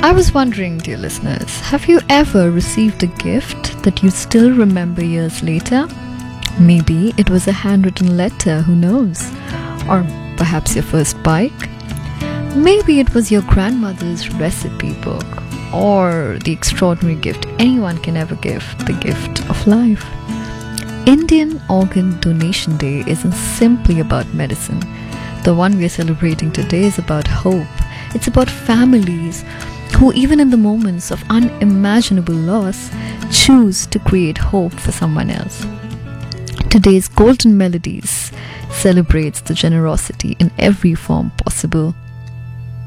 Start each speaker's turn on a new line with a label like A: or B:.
A: I was wondering, dear listeners, have you ever received a gift that you still remember years later? Maybe it was a handwritten letter, who knows? Or perhaps your first bike? Maybe it was your grandmother's recipe book, or the extraordinary gift anyone can ever give, the gift of life. Indian Organ Donation Day isn't simply about medicine. The one we are celebrating today is about hope. It's about families who, even in the moments of unimaginable loss, choose to create hope for someone else. Today's Golden Melodies celebrates the generosity in every form possible.